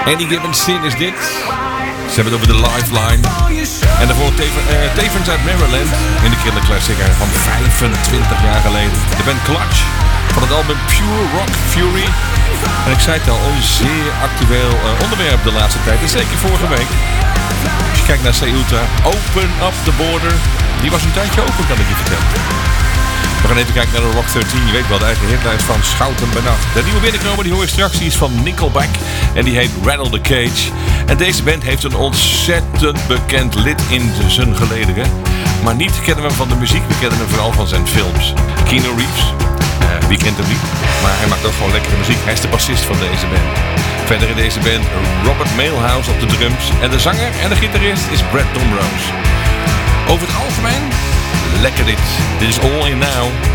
Any Given Sin is dit. Ze hebben het over de Lifeline. En daarvoor tevens uit Maryland in de Killer Classicer van 25 jaar geleden. De band Clutch van het album Pure Rock Fury. En ik zei het al, een zeer actueel onderwerp de laatste tijd. En zeker vorige week. Als je kijkt naar Ceuta, Open Up the Border. Die was een tijdje open, kan ik je vertellen. We gaan even kijken naar de Rock 13. Je weet wel, de eigen hitlijst van Schouten Benach. De nieuwe binnenkomer, die hoor je straks, die is van Nickelback. En die heet Rattle the Cage. En deze band heeft een ontzettend bekend lid in zijn gelederen. Maar niet kennen we hem van de muziek, we kennen hem vooral van zijn films. Keanu Reeves, wie kent hem niet? Maar hij maakt ook gewoon lekkere muziek. Hij is de bassist van deze band. Verder in deze band Robert Mailhouse op de drums. En de zanger en de gitarist is Brad Domrose. Over het algemeen, lekker dit. Dit is All In Now.